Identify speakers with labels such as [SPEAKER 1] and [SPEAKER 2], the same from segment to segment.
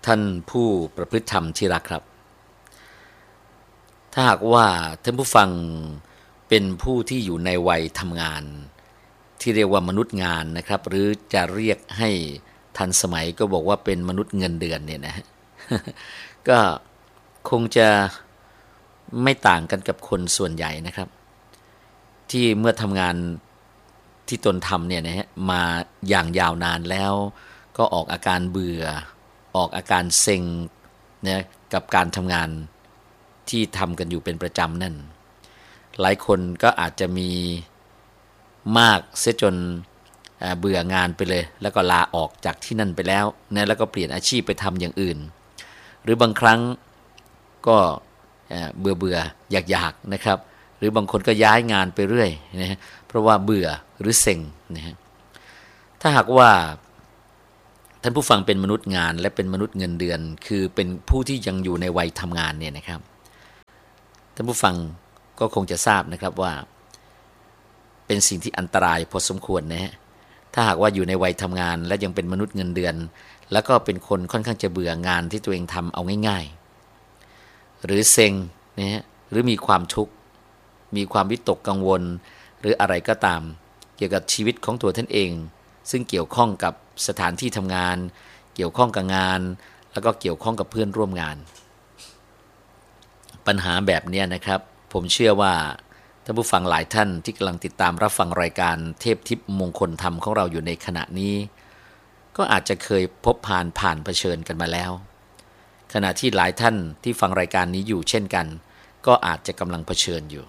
[SPEAKER 1] ท่านผู้ประพฤติธรรมที่รักครับถ้าหากว่าท่านผู้ฟังเป็นผู้ที่อยู่ในวัยทำงานที่เรียกว่ามนุษย์งานนะครับหรือจะเรียกให้ทันสมัยก็บอกว่าเป็นมนุษย์เงินเดือนเนี่ยนะก็คงจะไม่ต่างกันกับคนส่วนใหญ่นะครับที่เมื่อทำงานที่ตนทำเนี่ยนะฮะมาอย่างยาวนานแล้วก็ออกอาการเบื่อออกอาการเซ็งนะกับการทำงานที่ทำกันอยู่เป็นประจำนั่นหลายคนก็อาจจะมีมากเสียจนเบื่องานไปเลยแล้วก็ลาออกจากที่นั่นไปแล้วนะแล้วก็เปลี่ยนอาชีพไปทำอย่างอื่นหรือบางครั้งก็เบื่ออยากนะครับหรือบางคนก็ย้ายงานไปเรื่อยนะฮะเพราะว่าเบื่อหรือเซ็งนะฮะถ้าหากว่าท่านผู้ฟังเป็นมนุษย์งานและเป็นมนุษย์เงินเดือนคือเป็นผู้ที่ยังอยู่ในวัยทำงานเนี่ยนะครับท่านผู้ฟังก็คงจะทราบนะครับว่าเป็นสิ่งที่อันตรายพอสมควรนะฮะถ้าหากว่าอยู่ในวัยทำงานและยังเป็นมนุษย์เงินเดือนแล้วก็เป็นคนค่อนข้างจะเบื่องานที่ตัวเองทำเอาง่ายๆหรือเซ็งนะฮะหรือมีความทุกข์มีความวิตกกังวลหรืออะไรก็ตามเกี่ยวกับชีวิตของตัวท่านเองซึ่งเกี่ยวข้องกับสถานที่ทำงานเกี่ยวข้องกับงานแล้วก็เกี่ยวข้องกับเพื่อนร่วมงานปัญหาแบบนี้นะครับผมเชื่อว่าท่านผู้ฟังหลายท่านที่กำลังติดตามรับฟังรายการเทพทิพย์มงคลธรรมของเราอยู่ในขณะนี้ก็อาจจะเคยพบผ่านเผชิญกันมาแล้วขณะที่หลายท่านที่ฟังรายการนี้อยู่เช่นกันก็อาจจะกำลังเผชิญอยู่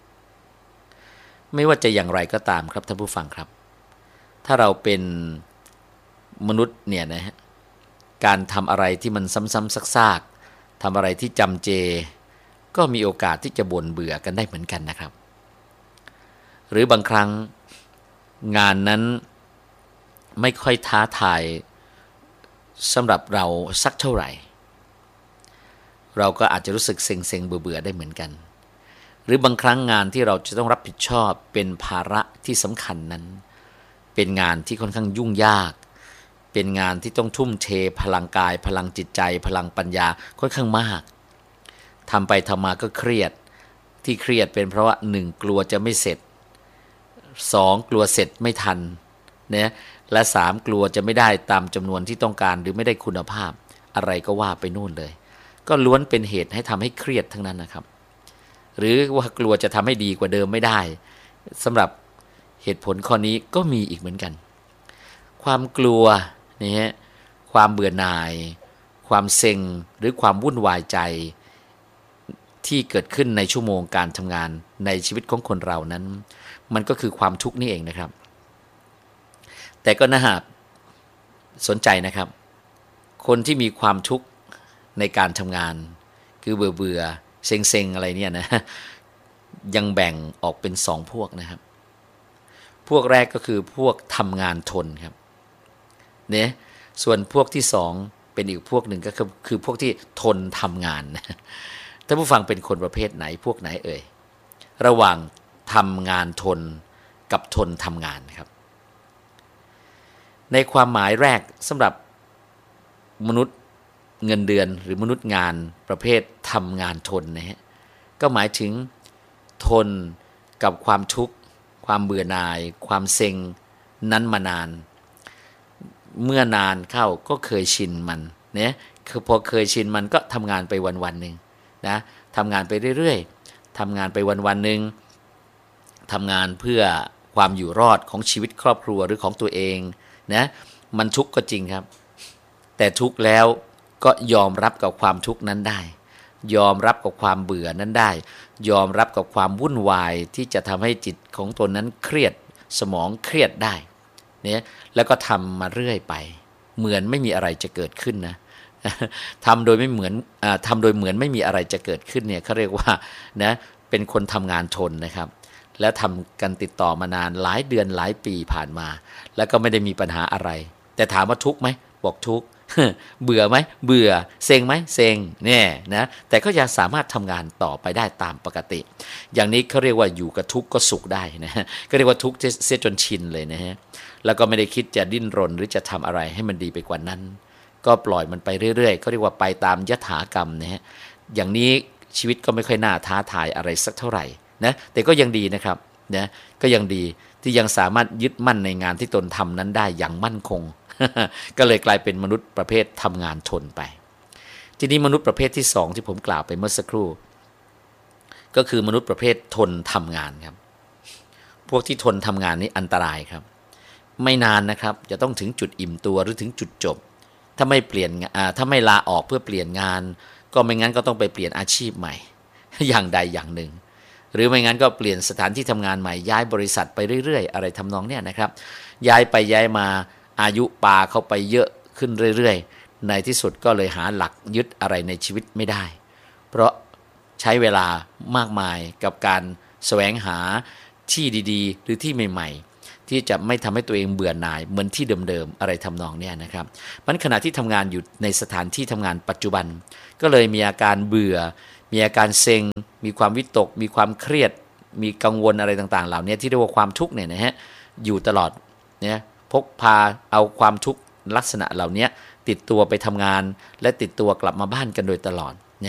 [SPEAKER 1] ไม่ว่าจะอย่างไรก็ตามครับท่านผู้ฟังครับถ้าเราเป็นมนุษย์เนี่ยนะฮะการทำอะไรที่มันซ้ำๆซากๆทำอะไรที่จำเจก็มีโอกาสที่จะบ่นเบื่อกันได้เหมือนกันนะครับหรือบางครั้งงานนั้นไม่ค่อยท้าทายสำหรับเราสักเท่าไหร่เราก็อาจจะรู้สึกเซ็งๆเบื่อๆได้เหมือนกันหรือบางครั้งงานที่เราจะต้องรับผิดชอบเป็นภาระที่สำคัญนั้นเป็นงานที่ค่อนข้างยุ่งยากเป็นงานที่ต้องทุ่มเทพลังกายพลังจิตใจพลังปัญญาค่อนข้างมากทำไปทำมาก็เครียดที่เครียดเป็นเพราะว่า1กลัวจะไม่เสร็จ2กลัวเสร็จไม่ทันนะและ3กลัวจะไม่ได้ตามจำนวนที่ต้องการหรือไม่ได้คุณภาพอะไรก็ว่าไปนู่นเลยก็ล้วนเป็นเหตุให้ทำให้เครียดทั้งนั้นนะครับหรือว่ากลัวจะทำให้ดีกว่าเดิมไม่ได้สำหรับเหตุผลข้อนี้ก็มีอีกเหมือนกันความกลัวนี่ฮะความเบื่อหน่ายความเซ็งหรือความวุ่นวายใจที่เกิดขึ้นในชั่วโมงการทำงานในชีวิตของคนเรานั้นมันก็คือความทุกข์นี่เองนะครับแต่ก็น่าสนใจนะครับคนที่มีความทุกข์ในการทำงานคือเบื่อเซ็งอะไรเนี่ยนะยังแบ่งออกเป็น2พวกนะครับพวกแรกก็คือพวกทำงานทนครับเนี่ยส่วนพวกที่2เป็นอีกพวกหนึ่งก็คือพวกที่ทนทำงานท่านผู้ฟังเป็นคนประเภทไหนพวกไหนเอ่ยระหว่างทำงานทนกับทนทำงานครับในความหมายแรกสำหรับมนุษย์เงินเดือนหรือมนุษย์งานประเภททำงานทนนะฮะก็หมายถึงทนกับความทุกข์ความเบื่อหน่ายความเซ็งนั้นมานานเมื่อนานเข้าก็เคยชินมันเนี่ยคือพอเคยชินมันก็ทำงานไปวันๆหนึ่งนะทำงานไปเรื่อยๆทำงานไปวันๆหนึ่งทำงานเพื่อความอยู่รอดของชีวิตครอบครัวหรือของตัวเองนะมันทุกข์ก็จริงครับแต่ทุกข์แล้วก็ยอมรับกับความทุกข์นั้นได้ยอมรับกับความเบื่อนั้นได้ยอมรับกับความวุ่นวายที่จะทำให้จิตของตนนั้นเครียดสมองเครียดได้เนี่ยแล้วก็ทำมาเรื่อยไปเหมือนไม่มีอะไรจะเกิดขึ้นนะทำโดยเหมือนไม่มีอะไรจะเกิดขึ้นเนี่ยเขาเรียกว่านะเป็นคนทำงานทนนะครับแล้วทำกันติดต่อมานานหลายเดือนหลายปีผ่านมาแล้วก็ไม่ได้มีปัญหาอะไรแต่ถามว่าทุกข์ไหมบอกทุกข์ เบื่อไหมเบื่อเซ็งไหมเซ็งเนี่ยนะแต่ก็ยังสามารถทำงานต่อไปได้ตามปกติอย่างนี้เขาเรียกว่าอยู่กับทุกข์ก็สุขได้นะก็เรียกว่าทุกข์เสียจนชินเลยนะฮะแล้วก็ไม่ได้คิดจะดิ้นรนหรือจะทำอะไรให้มันดีไปกว่านั้นก็ปล่อยมันไปเรื่อยๆเขาเรียกว่าไปตามยถากรรมนะฮะอย่างนี้ชีวิตก็ไม่ค่อยน่าท้าทายอะไรสักเท่าไหร่นะแต่ก็ยังดีนะครับนะก็ยังดีที่ยังสามารถยึดมั่นในงานที่ตนทำนั้นได้อย่างมั่นคง ก็เลยกลายเป็นมนุษย์ประเภททำงานทนไปทีนี้มนุษย์ประเภทที่สองที่ผมกล่าวไปเมื่อสักครู่ก็คือมนุษย์ประเภททนทำงานครับพวกที่ทนทำงานนี้อันตรายครับไม่นานนะครับจะต้องถึงจุดอิ่มตัวหรือถึงจุดจบถ้าไม่ลาออกเพื่อเปลี่ยนงานก็ไม่งั้นก็ต้องไปเปลี่ยนอาชีพใหม่ อย่างใดอย่างหนึ่งหรือไม่งั้นก็เปลี่ยนสถานที่ทำงานใหม่ย้ายบริษัทไปเรื่อยๆอะไรทำนองเนี้ยนะครับย้ายไปย้ายมาอายุปาเข้าไปเยอะขึ้นเรื่อยๆในที่สุดก็เลยหาหลักยึดอะไรในชีวิตไม่ได้เพราะใช้เวลามากมายกับการแสวงหาที่ดีๆหรือที่ใหม่ๆที่จะไม่ทำให้ตัวเองเบื่อหน่ายเหมือนที่เดิมๆอะไรทำนองเนี้ยนะครับมันขณะที่ทำงานอยู่ในสถานที่ทำงานปัจจุบันก็เลยมีอาการเบื่อมีอาการเซ็งมีความวิตกมีความเครียดมีกังวลอะไรต่างๆเหล่านี้ที่เรียกว่าความทุกข์เนี่ยนะฮะอยู่ตลอดเนี่ยพกพาเอาความทุกข์ลักษณะเหล่านี้ติดตัวไปทำงานและติดตัวกลับมาบ้านกันโดยตลอด